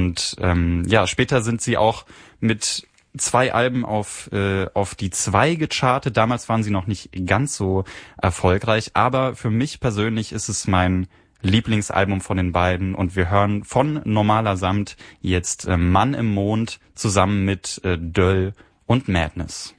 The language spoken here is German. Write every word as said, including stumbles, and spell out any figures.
Und ähm, ja, später sind sie auch mit zwei Alben auf äh, auf die zwei gechartet. Damals waren sie noch nicht ganz so erfolgreich, aber für mich persönlich ist es mein Lieblingsalbum von den beiden und wir hören von Normaler Samt jetzt äh, Mann im Mond zusammen mit äh, Döll und Madness.